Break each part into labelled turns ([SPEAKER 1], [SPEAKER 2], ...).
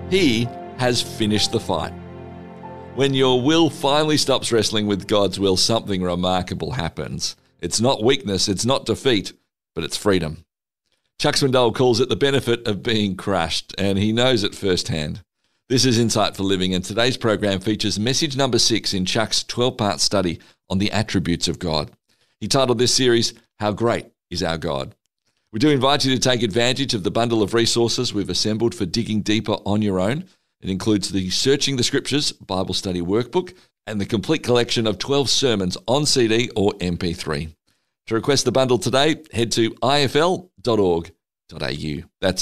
[SPEAKER 1] He has finished the fight. When your will finally stops wrestling with God's will, something remarkable happens. It's not weakness, it's not defeat, but it's freedom. Chuck Swindoll calls it the benefit of being crushed, and he knows it firsthand. This is Insight for Living, and today's program features message number 6 in Chuck's 12-part study on the attributes of God. He titled this series, How Great is Our God? We do invite you to take advantage of the bundle of resources we've assembled for digging deeper on your own. It includes the Searching the Scriptures Bible Study Workbook and the complete collection of 12 sermons on CD or MP3. To request the bundle today, head to ifl.org.au. That's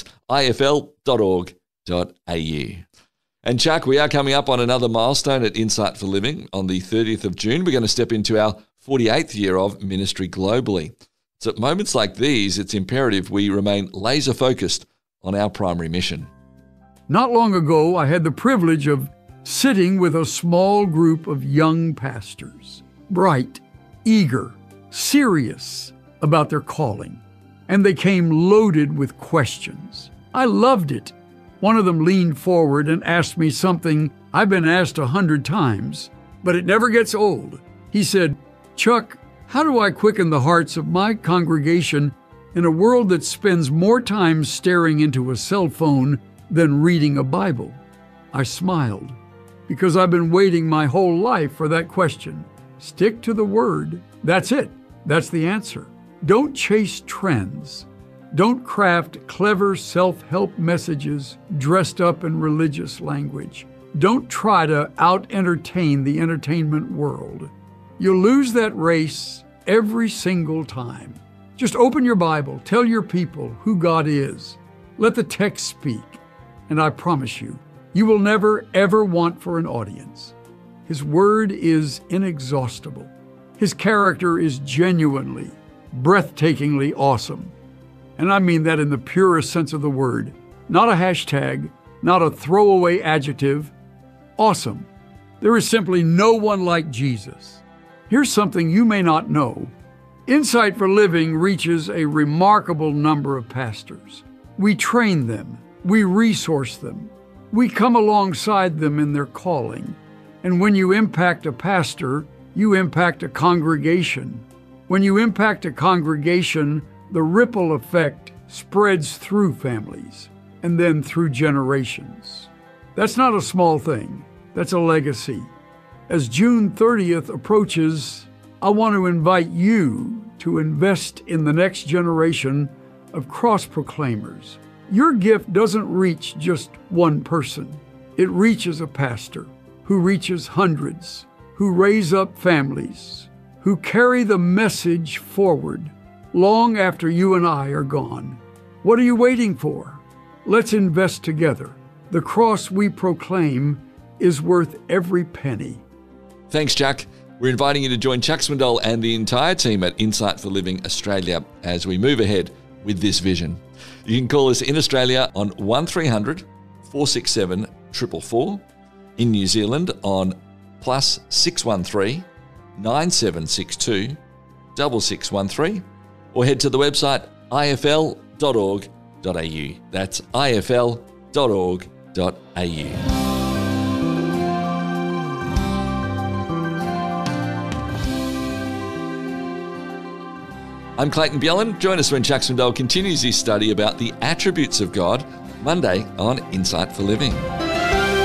[SPEAKER 1] ifl.org.au. And Chuck, we are coming up on another milestone at Insight for Living. On the 30th of June, we're going to step into our 48th year of ministry globally. So at moments like these, it's imperative we remain laser focused on our primary mission.
[SPEAKER 2] Not long ago, I had the privilege of sitting with a small group of young pastors, bright, eager, serious about their calling, and they came loaded with questions. I loved it. One of them leaned forward and asked me something I've been asked 100 times, but it never gets old. He said, "Chuck, how do I quicken the hearts of my congregation in a world that spends more time staring into a cell phone than reading a Bible?" I smiled, because I've been waiting my whole life for that question. Stick to the Word. That's it. That's the answer. Don't chase trends. Don't craft clever self-help messages dressed up in religious language. Don't try to out-entertain the entertainment world. You'll lose that race every single time. Just open your Bible, tell your people who God is. Let the text speak, and I promise you, you will never, ever want for an audience. His word is inexhaustible. His character is genuinely, breathtakingly awesome. And I mean that in the purest sense of the word. Not a hashtag, not a throwaway adjective. Awesome. There is simply no one like Jesus. Here's something you may not know. Insight for Living reaches a remarkable number of pastors. We train them. We resource them. We come alongside them in their calling. And when you impact a pastor, you impact a congregation. When you impact a congregation, the ripple effect spreads through families and then through generations. That's not a small thing. That's a legacy. As June 30th approaches, I want to invite you to invest in the next generation of cross-proclaimers. Your gift doesn't reach just one person. It reaches a pastor who reaches hundreds, who raise up families, who carry the message forward long after you and I are gone. What are you waiting for? Let's invest together. The cross we proclaim is worth every penny.
[SPEAKER 1] Thanks, Chuck. We're inviting you to join Chuck Swindoll and the entire team at Insight for Living Australia as we move ahead with this vision. You can call us in Australia on 1300 467 444, in New Zealand on +613 9762 6613, or head to the website ifl.org.au. That's ifl.org.au. I'm Clayton Bjelland. Join us when Chuck Swindoll continues his study about the attributes of God, Monday on Insight for Living.